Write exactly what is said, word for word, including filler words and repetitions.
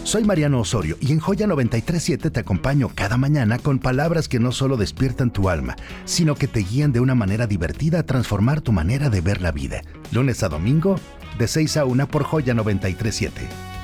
Soy Mariano Osorio y en Joya noventa y tres punto siete te acompaño cada mañana con palabras que no solo despiertan tu alma, sino que te guían de una manera divertida a transformar tu manera de ver la vida. Lunes a domingo, de seis a una por Joya noventa y tres punto siete.